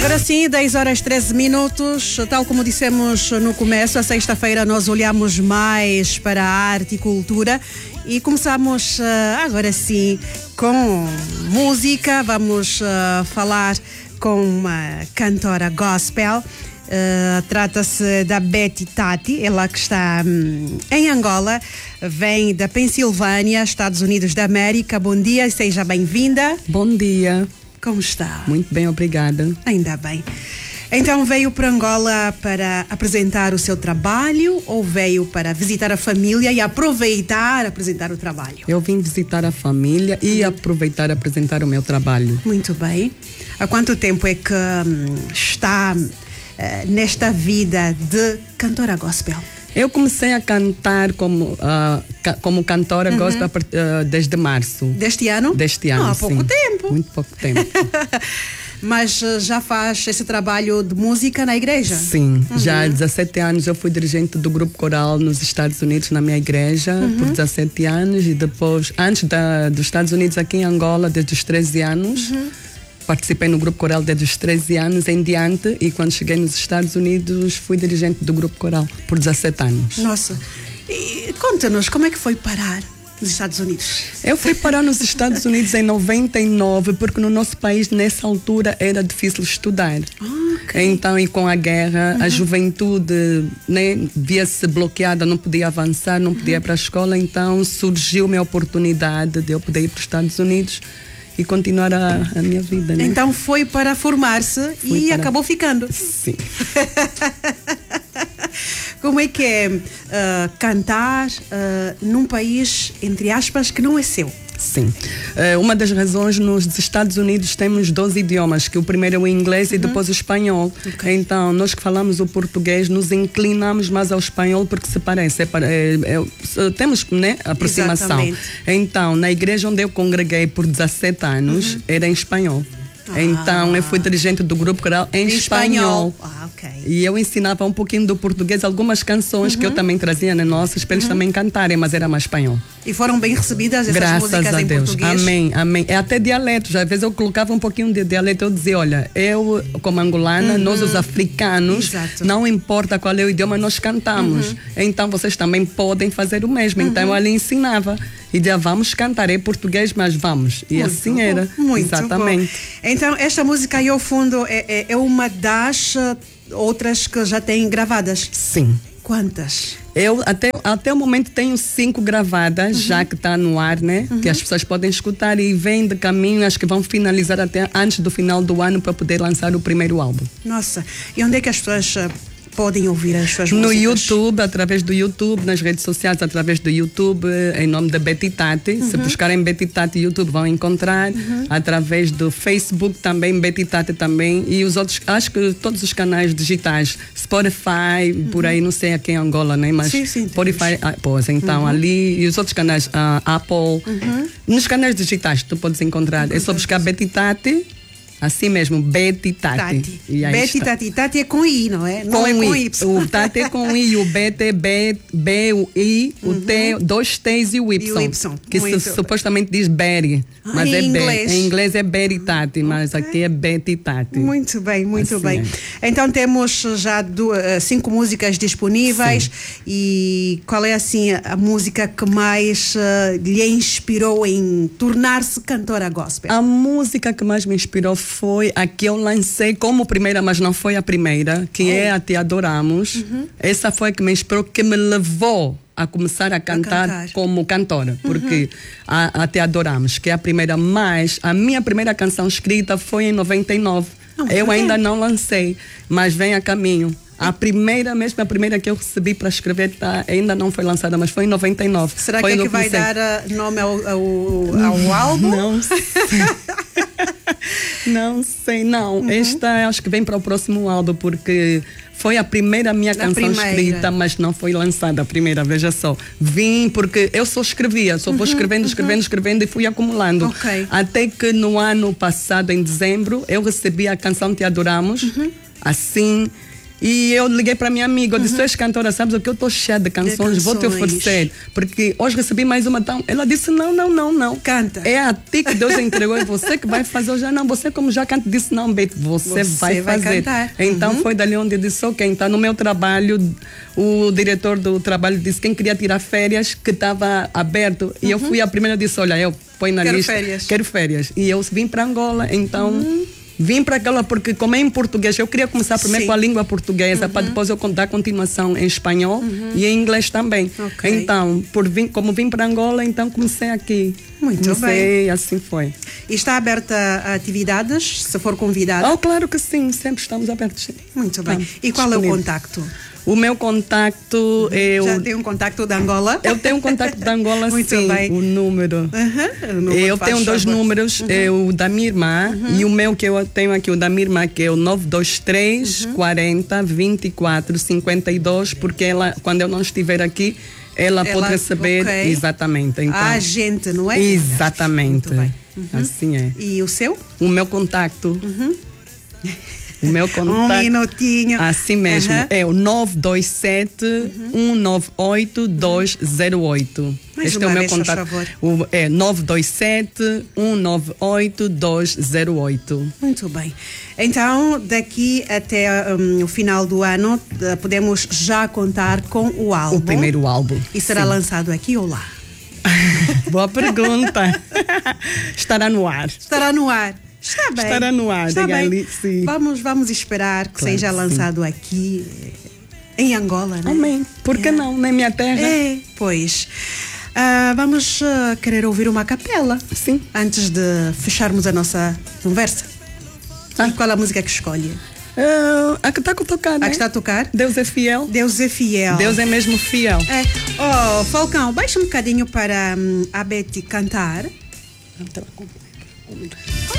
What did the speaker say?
Agora sim, 10 horas 13 minutos. Tal como dissemos no começo, a sexta-feira nós olhamos mais para a arte e cultura e começamos agora sim com música. Vamos falar com uma cantora gospel. Trata-se da Betty Tati, ela que está em Angola, vem da Pensilvânia, Estados Unidos da América. Bom dia e seja bem-vinda. Bom dia. Como está? Muito bem, obrigada. Ainda bem. Então veio para Angola para apresentar o seu trabalho ou veio para visitar a família e apresentar o trabalho? Eu vim visitar a família e aproveitar a apresentar o meu trabalho. Muito bem. Há quanto tempo é que está nesta vida de cantora gospel? Eu comecei a cantar como cantora gospel desde março. Deste ano? Deste ano, há pouco sim. tempo. Muito pouco tempo. Mas já faz esse trabalho de música na igreja? Sim, já há 17 anos eu fui dirigente do grupo coral nos Estados Unidos, na minha igreja, por 17 anos. E depois, antes dos Estados Unidos, aqui em Angola, desde os 13 anos. Participei no grupo coral desde os 13 anos em diante e quando cheguei nos Estados Unidos fui dirigente do grupo coral por 17 anos. Nossa, e conta-nos como é que foi parar nos Estados Unidos? Eu fui parar nos Estados Unidos em 99 porque no nosso país nessa altura era difícil estudar. Okay. Então, e com a guerra, a juventude, né, via-se bloqueada, não podia avançar, não podia ir para a escola, então surgiu a oportunidade de eu poder ir para os Estados Unidos e continuar a minha vida, né? Então foi para formar-se e acabou ficando. Sim. Como é que é cantar num país, entre aspas, que não é seu? Sim. Uma das razões, nos Estados Unidos temos 12 idiomas, que o primeiro é o inglês e depois o espanhol. Okay. Então, nós que falamos o português, nos inclinamos mais ao espanhol porque se parece. Temos, né, aproximação. Exatamente. Então, na igreja onde eu congreguei por 17 anos, era em espanhol. Então, eu fui dirigente do grupo coral em espanhol. Ok. E eu ensinava um pouquinho do português, algumas canções que eu também trazia nas nossas, para eles também cantarem, mas era mais espanhol. E foram bem recebidas essas Graças músicas a em Deus. português? Amém, amém. É até dialetos. Às vezes eu colocava um pouquinho de dialeto, eu dizia, olha, eu como angolana, nós os africanos, não importa qual é o idioma, nós cantamos. Então vocês também podem fazer o mesmo. Então eu ali ensinava. E dizia, vamos cantar, é português, mas vamos. E muito assim era. Muito exatamente. Bom. Então, esta música aí, ao fundo, é uma das outras que já têm gravadas? Sim. Quantas? Eu até o momento tenho 5 gravadas, já que está no ar, né? Que as pessoas podem escutar e vêm de caminho, acho que vão finalizar até antes do final do ano para poder lançar o primeiro álbum. Nossa, e onde é que as pessoas podem ouvir as suas músicas? No YouTube, através do YouTube, nas redes sociais, através do YouTube, em nome da Betty Tati. Se buscarem Betty Tati YouTube vão encontrar. Através do Facebook também, Betty Tati também. E os outros, acho que todos os canais digitais, Spotify, por aí, não sei aqui em Angola, né? Mas sim, Spotify, pois, então ali, e os outros canais, Apple. Nos canais digitais tu podes encontrar. É só buscar Betty Tati. Assim mesmo, Betty Tati. Betty Tati. Tati é com I, não é? Não é com Y. O Tati é com I, o Betty é B, o I, o T, 2 T's e o Y. Que supostamente diz Betty. Mas em inglês. Em inglês é Betty Tati, mas aqui é Betty Tati. Muito bem, muito bem. Então temos já 5 músicas disponíveis. Sim. E qual é assim a música que mais lhe inspirou em tornar-se cantora gospel? A música que mais me inspirou foi a que eu lancei como primeira, mas não foi a primeira, que é a Te Adoramos. Essa foi a que me inspirou, que me levou a começar a cantar como cantora, porque a Te Adoramos, que é a primeira, mas a minha primeira canção escrita foi em 99. Eu ainda não lancei, mas vem a caminho. A primeira que eu recebi para escrever ainda não foi lançada, mas foi em 99. Será que é que vai dar nome ao álbum? Não sei. Não sei, não. Esta acho que vem para o próximo álbum, porque foi a primeira minha canção escrita, mas não foi lançada a primeira, veja só. Vim porque eu só escrevia, só vou escrevendo e fui acumulando. Até que no ano passado, em dezembro, eu recebi a canção Te Adoramos, assim, E eu liguei para minha amiga, eu disse, tu és cantora, sabes o que? Eu estou cheia de canções, vou te oferecer. Porque hoje recebi mais uma. Ela disse, não. Canta. É a ti que Deus entregou, é você que vai fazer. Eu já não, você como já canta, disse, não, Beth, você vai fazer. Cantar. Então foi dali onde eu disse, ok, então no meu trabalho, o diretor do trabalho disse, quem queria tirar férias, que estava aberto. E eu fui a primeira, disse, olha, eu põe na lista. Quero férias. E eu vim para Angola, então... Vim para aquela, porque como é em português, eu queria começar primeiro com a língua portuguesa, para depois eu dar continuação em espanhol e em inglês também. Okay. Então, como vim para Angola, então comecei aqui. Muito bem. Assim foi. E está aberta a atividades, se for convidada? Oh, claro que sim, sempre estamos abertos. Muito bem. E qual é o contacto? O meu contacto é Já tem um contacto de Angola? Eu tenho um contacto de Angola, muito sim. Bem. O número. Eu tenho dois números, é o da minha irmã e o meu que eu tenho aqui, o da minha irmã, que é o 923 40 24 52, porque ela, quando eu não estiver aqui, ela pode receber exatamente. Então, a gente, não é? Exatamente. Assim é. E o seu? O meu contacto. O meu contato. Um minutinho. Assim mesmo. É o 927 198 208. Este é o meu contato. É 927 198 208. Muito bem. Então, daqui até o final do ano, podemos já contar com o álbum. O primeiro álbum. E será lançado aqui ou lá? Boa pergunta. Estará no ar. Estará no ar. Está bem. Estará no ar. Está bem. Ali, sim. Vamos esperar que seja lançado aqui em Angola, né? Amém. Por que não? Na minha terra. É, pois. Vamos querer ouvir uma capela. Sim. Antes de fecharmos a nossa conversa. E qual é a música que escolhe? A que está a tocar, né? A que está a tocar? Deus é fiel. Deus é fiel. Deus é mesmo fiel. Oh, Falcão, baixa um bocadinho para a Betty cantar.